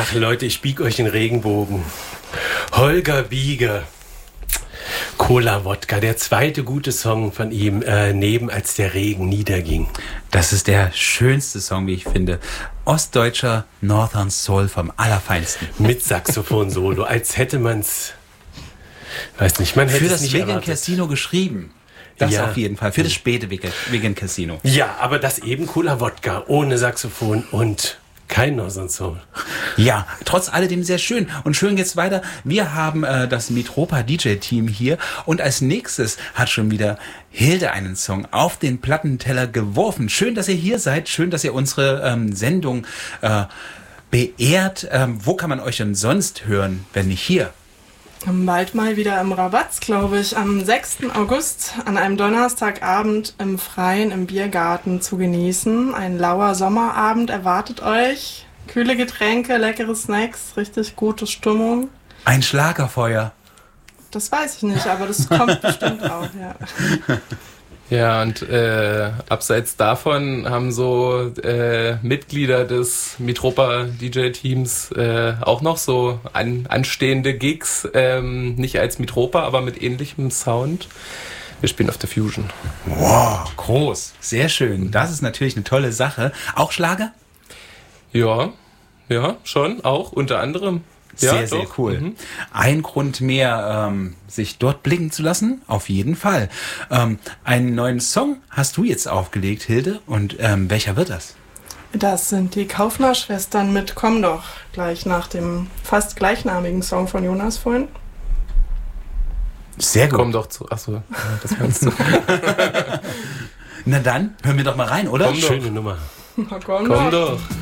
Ach Leute, ich bieg euch den Regenbogen. Holger Bieger. Cola Wodka, der zweite gute Song von ihm, neben Als der Regen niederging. Das ist der schönste Song, wie ich finde. Ostdeutscher Northern Soul vom Allerfeinsten. Mit Saxophon-Solo, als hätte man's, weiß nicht, man hätte für es das nicht Vegan erwartet. Casino geschrieben. Das auf jeden Fall, für das späte Vegan Casino. Ja, aber das eben Cola Wodka, ohne Saxophon und kein Northern Soul. Ja, trotz alledem sehr schön. Und schön geht's weiter. Wir haben das Mitropa DJ-Team hier und als nächstes hat schon wieder Hilde einen Song auf den Plattenteller geworfen. Schön, dass ihr hier seid. Schön, dass ihr unsere Sendung beehrt. Wo kann man euch denn sonst hören, wenn nicht hier? Bald mal wieder im Rabatz, glaube ich, am 6. August an einem Donnerstagabend im Freien im Biergarten zu genießen. Ein lauer Sommerabend erwartet euch. Kühle Getränke, leckere Snacks, richtig gute Stimmung. Ein Schlagerfeuer. Das weiß ich nicht, aber das kommt bestimmt auch, ja. Ja, und abseits davon haben so Mitglieder des Mitropa DJ-Teams auch noch so anstehende Gigs, nicht als Mitropa, aber mit ähnlichem Sound. Wir spielen auf der Fusion. Wow, groß, sehr schön. Das ist natürlich eine tolle Sache. Auch Schlager? Ja, schon, auch unter anderem. Sehr, Ja, sehr doch. cool. Mhm. Ein Grund mehr, sich dort blicken zu lassen, auf jeden Fall. Einen neuen Song hast du jetzt aufgelegt, Hilde, und welcher wird das? Das sind die Kaufner-Schwestern mit Komm doch, gleich nach dem fast gleichnamigen Song von Jonas vorhin. Sehr gut. Komm doch zu. Achso, ja, das meinst du. Na dann, hören wir doch mal rein, oder? Komm doch. Schöne Nummer. Komm Komm doch.